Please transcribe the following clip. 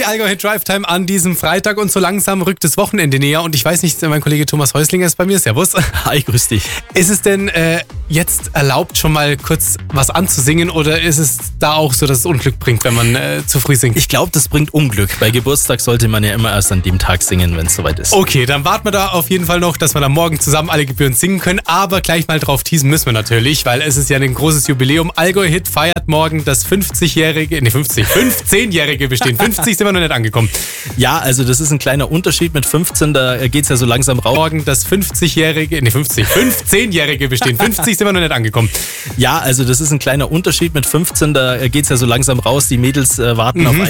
die Allgäu Hit Drive Time an diesem Freitag und so langsam rückt das Wochenende näher und ich weiß nicht, mein Kollege Thomas Häuslinger ist bei mir. Servus. Hi, grüß dich. Ist es denn jetzt erlaubt, schon mal kurz was anzusingen oder ist es da auch so, dass es Unglück bringt, wenn man zu früh singt? Ich glaube, das bringt Unglück. Bei Geburtstag sollte man ja immer erst an dem Tag singen, wenn es soweit ist. Okay, dann warten wir da auf jeden Fall noch, dass wir dann morgen zusammen alle Gebühren singen können, aber gleich mal drauf teasen müssen wir natürlich, weil es ist ja ein großes Jubiläum. Allgäu Hit feiert morgen das 15-jährige Bestehen. 50 sind wir noch nicht angekommen. Ja, also das ist ein kleiner Unterschied mit 15, da geht's ja so langsam raus. Morgen das 15-jährige Bestehen. 50 sind wir noch nicht angekommen. Ja, also das ist ein kleiner Unterschied mit 15, da geht's ja so langsam raus. Die Mädels warten auf